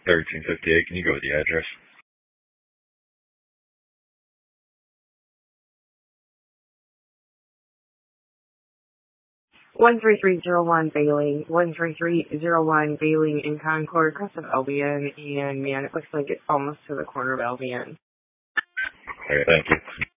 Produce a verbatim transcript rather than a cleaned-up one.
thirteen fifty-eight. Can you go with the address? one three three zero one Bailey, one three three zero one Bailey in Concord, crest of Albion, and man, it looks like it's almost to the corner of Albion. Okay, thank you.